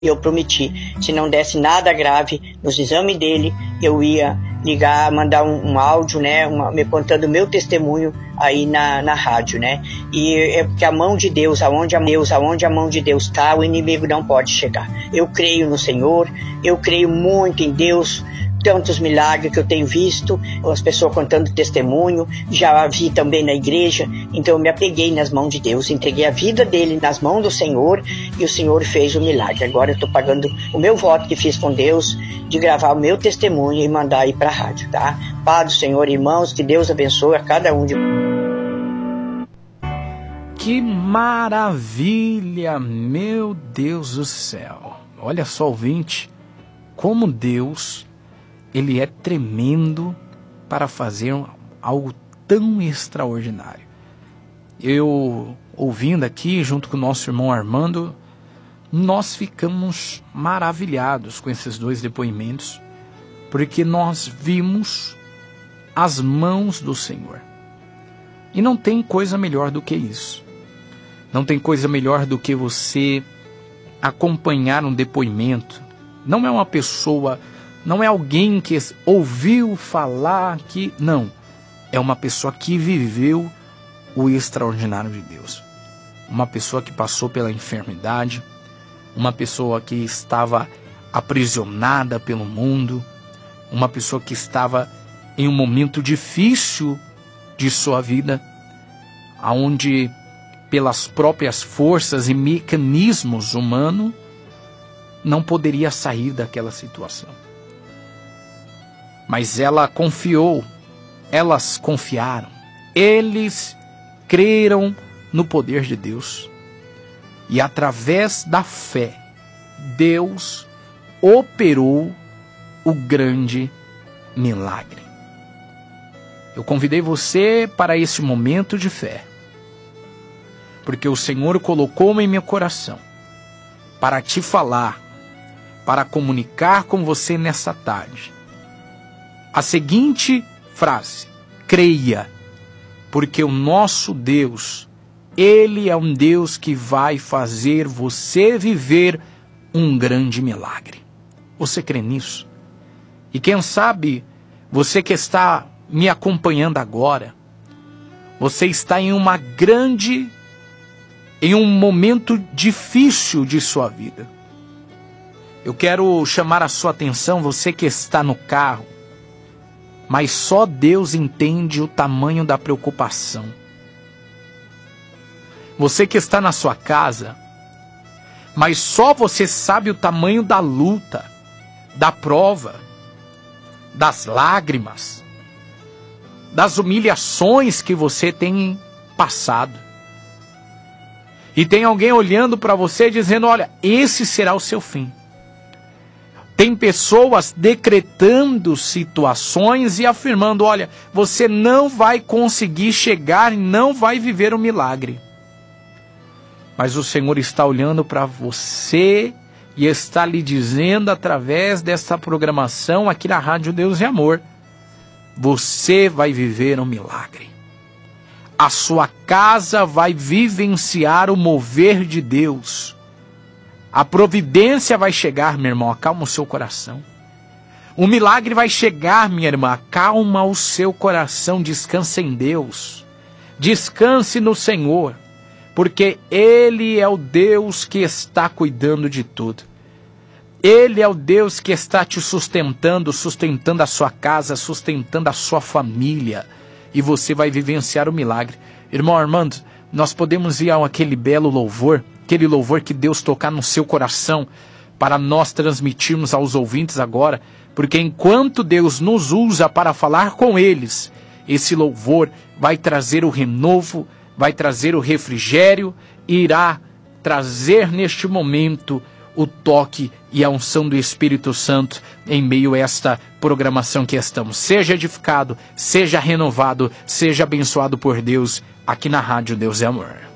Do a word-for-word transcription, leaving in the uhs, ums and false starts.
Eu prometi, se não desse nada grave nos exames dele, eu ia ligar, mandar um, um áudio, né, uma, me contando o meu testemunho aí na, na rádio, né? E é porque a mão de Deus, aonde a Deus, aonde a mão de Deus está, o inimigo não pode chegar. Eu creio no Senhor, eu creio muito em Deus. Tantos milagres que eu tenho visto, as pessoas contando testemunho, já vi também na igreja, então eu me apeguei nas mãos de Deus, entreguei a vida dele nas mãos do Senhor e o Senhor fez o milagre. Agora eu estou pagando o meu voto que fiz com Deus, de gravar o meu testemunho e mandar aí para a rádio, tá? Pai do Senhor, irmãos, que Deus abençoe a cada um de vocês. Que maravilha, meu Deus do céu. Olha só, ouvinte, como Deus... Ele é tremendo para fazer algo tão extraordinário. Eu, ouvindo aqui, junto com o nosso irmão Armando, nós ficamos maravilhados com esses dois depoimentos, porque nós vimos as mãos do Senhor. E não tem coisa melhor do que isso. Não tem coisa melhor do que você acompanhar um depoimento. Não é uma pessoa... Não é alguém que ouviu falar que... Não. É uma pessoa que viveu o extraordinário de Deus. Uma pessoa que passou pela enfermidade. Uma pessoa que estava aprisionada pelo mundo. Uma pessoa que estava em um momento difícil de sua vida. Onde, pelas próprias forças e mecanismos humanos, não poderia sair daquela situação. Mas ela confiou, elas confiaram, eles creram no poder de Deus. E através da fé, Deus operou o grande milagre. Eu convidei você para esse momento de fé, porque o Senhor colocou em meu coração para te falar, para comunicar com você nessa tarde, a seguinte frase: creia, porque o nosso Deus, Ele é um Deus que vai fazer você viver um grande milagre. Você crê nisso? E quem sabe, você que está me acompanhando agora, você está em uma grande, em um momento difícil de sua vida. Eu quero chamar a sua atenção, você que está no carro, mas só Deus entende o tamanho da preocupação. Você que está na sua casa, mas só você sabe o tamanho da luta, da prova, das lágrimas, das humilhações que você tem passado. E tem alguém olhando para você dizendo: olha, esse será o seu fim. Tem pessoas decretando situações e afirmando: olha, você não vai conseguir chegar e não vai viver o milagre. Mas o Senhor está olhando para você e está lhe dizendo através dessa programação aqui na Rádio Deus e Amor: você vai viver um milagre. A sua casa vai vivenciar o mover de Deus. A providência vai chegar, meu irmão, acalma o seu coração. O milagre vai chegar, minha irmã, acalma o seu coração, descansa em Deus. Descanse no Senhor, porque Ele é o Deus que está cuidando de tudo. Ele é o Deus que está te sustentando, sustentando a sua casa, sustentando a sua família. E você vai vivenciar o milagre. Irmão Armando, nós podemos ir àquele belo louvor, aquele louvor que Deus tocar no seu coração, para nós transmitirmos aos ouvintes agora, porque enquanto Deus nos usa para falar com eles, esse louvor vai trazer o renovo, vai trazer o refrigério, irá trazer neste momento o toque e a unção do Espírito Santo em meio a esta programação que estamos. Seja edificado, seja renovado, seja abençoado por Deus aqui na Rádio Deus é Amor.